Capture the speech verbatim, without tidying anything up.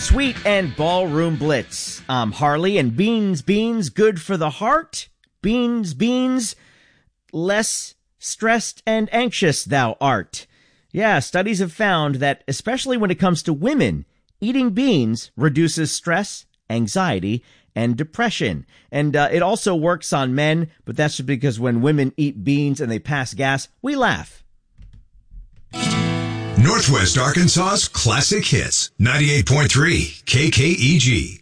Sweet and Ballroom Blitz. I'm Harley, and beans, beans, good for the heart. Beans, beans, less stressed and anxious thou art. Yeah, studies have found that, especially when it comes to women, eating beans reduces stress, anxiety, and depression. And uh, it also works on men, but that's just because when women eat beans and they pass gas, we laugh. Northwest Arkansas's classic hits, ninety-eight point three K K E G.